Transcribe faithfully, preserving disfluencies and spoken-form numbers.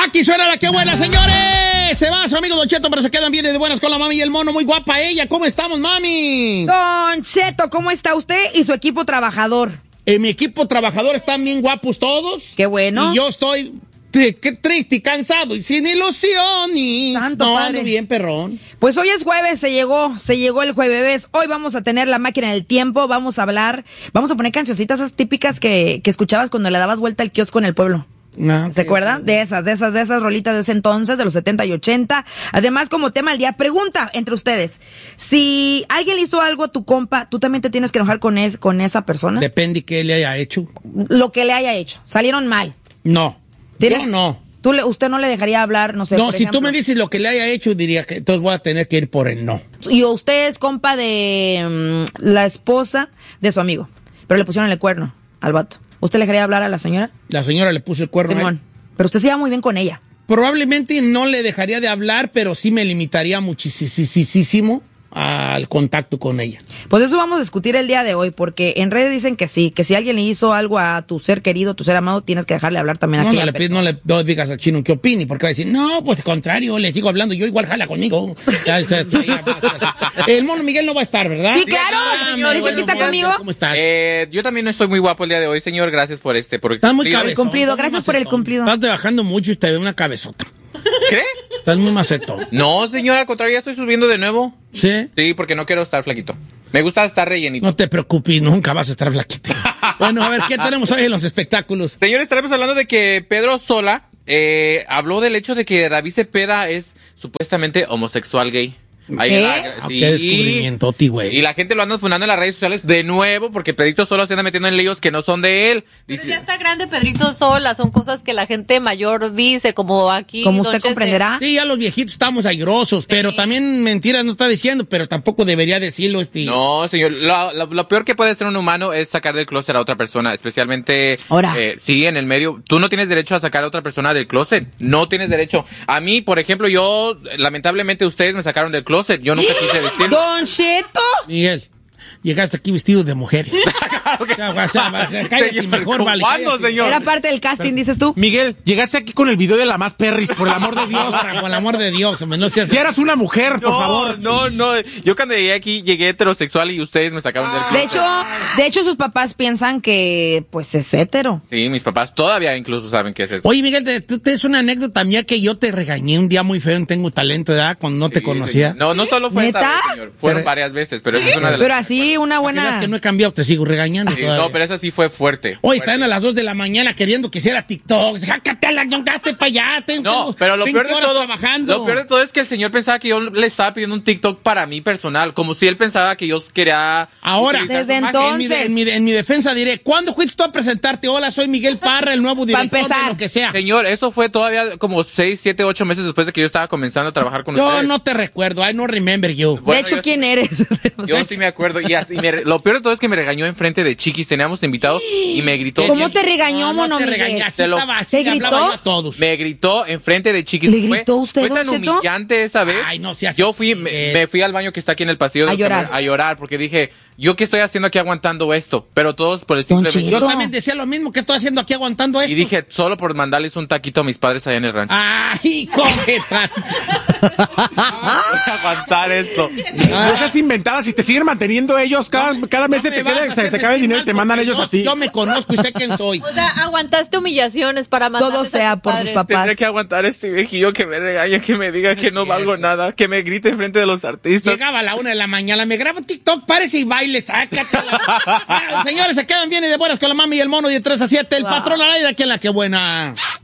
Aquí suena la que buena, señores. Se va su amigo Don Cheto, pero se quedan bien de buenas con la mami y el mono. Muy guapa ella. ¿Cómo estamos, mami? Don Cheto, ¿cómo está usted y su equipo trabajador? Eh, mi equipo trabajador están bien guapos todos. Qué bueno. Y yo estoy tri- qué triste y cansado y sin ilusiones. Santo no, padre. ando bien, perrón. Pues hoy es jueves, se llegó, se llegó el jueves. Hoy vamos a tener la máquina del tiempo, vamos a hablar, vamos a poner cancioncitas esas típicas que, que escuchabas cuando le dabas vuelta al kiosco en el pueblo. Ah, ¿Se acuerdan? De esas, de esas, de esas rolitas de ese entonces, de los setenta y ochenta. Además, como tema del día, pregunta entre ustedes. Si alguien le hizo algo a tu compa, ¿tú también te tienes que enojar con, es, con esa persona? Depende qué le haya hecho. Lo que le haya hecho. Salieron mal. No. ¿Tienes- Yo no. ¿Tú le, ¿Usted no le dejaría hablar, no sé, No, por si ejemplo? tú me dices lo que le haya hecho, diría que entonces voy a tener que ir por el no. Y usted es compa de mm, la esposa de su amigo, pero le pusieron el cuerno al vato. ¿Usted le dejaría hablar a la señora? La señora le puso el cuerno a él. Simón. Pero usted se lleva muy bien con ella. Probablemente no le dejaría de hablar, pero sí me limitaría muchísimo al contacto con ella. Pues eso vamos a discutir el día de hoy, porque en redes dicen que sí, que si alguien le hizo algo a tu ser querido, tu ser amado, tienes que dejarle hablar también a No, no aquella le, pides- persona. no le no digas al chino que opine, porque va a decir, no, pues al contrario, le sigo hablando, yo igual jala conmigo. Ya, ya, ya, ya, ya. El mono Miguel no va a estar, ¿verdad? Sí, claro, Ah, señor, bueno, ¿y está bueno, conmigo? ¿Cómo estás? Eh, yo también no estoy muy guapo el día de hoy, señor. Gracias por este. Por Estás muy cumplido. cabezón. cumplido, estás muy gracias por el macetón. cumplido. Estás bajando mucho y te ve una cabezota. ¿Cree? Estás muy macetón. No, señor, al contrario, ya estoy subiendo de nuevo. ¿Sí? Sí, porque no quiero estar flaquito. Me gusta estar rellenito. No te preocupes, nunca vas a estar flaquito. Bueno, a ver, ¿qué tenemos hoy en los espectáculos? Señor, estaremos hablando de que Pedro Sola eh, habló del hecho de que David Cepeda es supuestamente homosexual gay. Ahí ¿Qué? la- Ah, sí. qué descubrimiento, ti, güey. Y la gente lo anda funando en las redes sociales de nuevo porque Pedrito Sola se anda metiendo en líos que no son de él. Pero Dice- ya está grande Pedrito Sola, son cosas que la gente mayor dice, como aquí. Como don usted Chester. comprenderá. Sí, ya los viejitos estamos airosos, pero también mentiras no está diciendo, pero tampoco debería decirlo este. No, señor, lo, lo- lo peor que puede hacer un humano es sacar del closet a otra persona, especialmente... Ahora. eh, sí, en el medio. Tú no tienes derecho a sacar a otra persona del closet. No tienes derecho. A mí, por ejemplo, yo, lamentablemente, ustedes me sacaron del closet. Yo nunca quise decirlo. Don Cheto. Miguel, llegaste aquí vestido de mujer. O sea, cállate Señor, mejor, vale. ¿cuándo, cállate. señor? Era parte del casting, dices tú. Miguel, llegaste aquí con el video de la más perris, por el amor de Dios. Por el amor de Dios, hombre, no seas... Si eras una mujer, por No, favor. no, no. Yo cuando llegué aquí llegué heterosexual y ustedes me sacaron del De closet. hecho, de hecho sus papás piensan que pues es hétero. Sí, mis papás todavía incluso saben qué es eso. Oye, Miguel, te, tú- te es una anécdota mía que yo te regañé un día muy feo en Tengo Talento, ¿verdad? Cuando no te Sí, conocía. señor. No, no solo fue esa ¿Neta? vez, señor. Fueron Pero- varias veces, pero esa es una de las... Pero así una Para que veas buena. que no he cambiado, te sigo regañando Sí, todavía. no, pero esa sí fue fuerte. Oye, Fuerte. están a las dos de la mañana queriendo que hiciera TikTok. Jácate a la ñongaste para allá. Tengo, No, tengo pero lo veinte peor de horas todo, trabajando. lo peor de todo es que el señor pensaba que yo le estaba pidiendo un TikTok para mí personal, como si él pensaba que yo quería Ahora, utilizar Desde su imagen. en mi, entonces- en, mi, en mi defensa diré, ¿cuándo fuiste tú a presentarte? Hola, soy Miguel Parra, el nuevo director empezar. de lo que sea. Señor, eso fue todavía como seis, siete, ocho meses después de que yo estaba comenzando a trabajar con Yo ustedes. no te recuerdo, I no remember you. De Bueno, hecho, yo ¿quién sí- eres? Yo sí me acuerdo. Y, así me re- lo peor de todo es que me regañó enfrente de Chiquis. Teníamos invitados y me gritó. ¿Cómo te regañó, No, no mono te Miguel? regañé, así Te lo- estaba, así ¿Te le hablaba gritó? yo a todos. Me gritó enfrente de Chiquis. ¿Le Fue- gritó usted, Fue don tan Cheto? humillante esa vez. Ay, no seas Yo así, fui, me, Miguel. me fui al baño que está aquí en el pasillo de A los llorar. camer- a llorar porque dije, ¿yo qué estoy haciendo aquí aguantando esto? Pero todos por el Don simple Cheto. Yo No. también decía lo mismo que estoy haciendo aquí aguantando esto. Y dije, solo por mandarles un taquito a mis padres allá en el rancho. Ay, cojeta. Voy a aguantar esto. No seas inventada. Si te siguen manteniendo ellos, cada, cada mes se te, queda- se te acaba el dinero y te mandan ellos a ti. Yo me conozco y sé quién soy. O sea, aguantaste humillaciones para mandarles Todo a tus sea por tus padres. papás. Tendré que aguantar a este viejillo que me regaña, que me diga que no valgo nada, que me grite enfrente de los artistas. Llegaba a la una de la mañana, me grabo TikTok, párese y baile, sácatela. Ah, señores, se quedan bien y de buenas con la mami y el mono de tres a siete. El Wow. patrón al aire aquí en La Que Buena.